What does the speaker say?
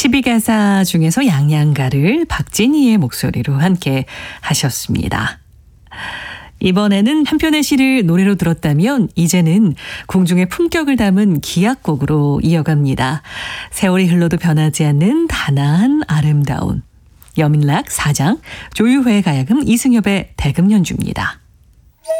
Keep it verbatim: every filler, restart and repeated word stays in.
십이 가사 중에서 양양가를 박진희의 목소리로 함께 하셨습니다. 이번에는 한 편의 시를 노래로 들었다면 이제는 궁중의 품격을 담은 기악곡으로 이어갑니다. 세월이 흘러도 변하지 않는 단아한 아름다운 여민락 사장 조유회 가야금 이승엽의 대금 연주입니다.